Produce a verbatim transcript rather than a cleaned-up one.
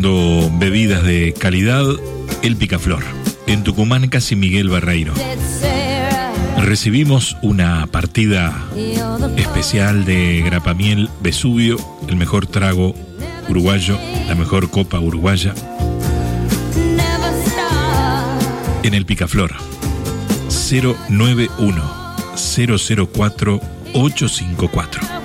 Bebidas de calidad, El Picaflor, en Tucumán, Casi Miguel Barreiro. Recibimos una partida especial de Grapamiel Vesubio, el mejor trago uruguayo, la mejor copa uruguaya, en El Picaflor. Cero nueve uno, cero cero cuatro, ocho cinco cuatro.